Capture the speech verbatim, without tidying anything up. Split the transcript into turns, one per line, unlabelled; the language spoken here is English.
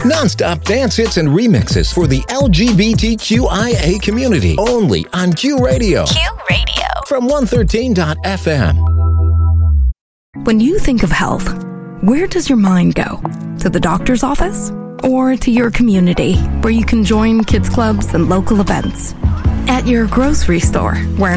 Non-stop dance hits and remixes for the L G B T Q I A community. Only on Q Radio.
Q Radio.
From one thirteen dot F M.
When you think of health, where does your mind go? To the doctor's office? Or to your community, where you can join kids clubs and local events? At your grocery store, where